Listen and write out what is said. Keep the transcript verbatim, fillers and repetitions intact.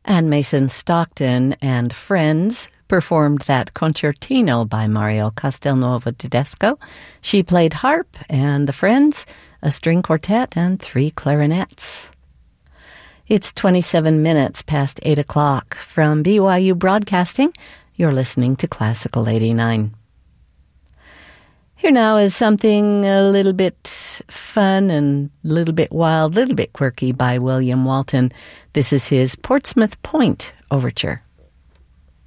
Anne Mason Stockton and Friends performed that concertino by Mario Castelnuovo Tedesco. She played harp, and the Friends, a string quartet and three clarinets. It's twenty-seven minutes past eight o'clock. From B Y U Broadcasting, you're listening to Classical eighty-nine. Here now is something a little bit fun and a little bit wild, a little bit quirky by William Walton. This is his Portsmouth Point Overture.